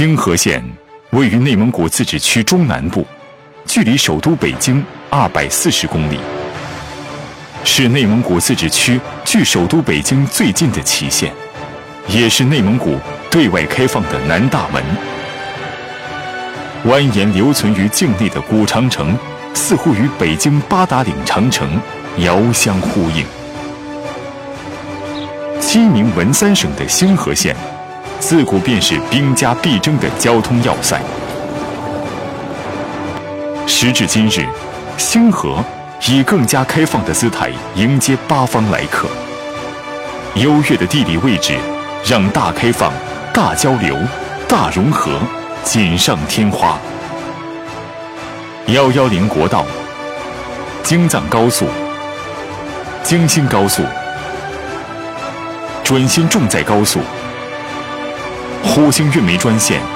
星河县位于内蒙古自治区中南部，距离首都北京240公里，是内蒙古自治区距首都北京最近的旗县，也是内蒙古对外开放的南大门。蜿蜒留存于境内的古长城，似乎与北京八达岭长城遥相呼应。鸡鸣文三省的星河县，自古便是兵家必争的交通要塞。时至今日，星河以更加开放的姿态迎接八方来客。优越的地理位置，让大开放、大交流、大融合锦上添花。110国道、京藏高速、京新高速、准新重载高速、呼星运煤专线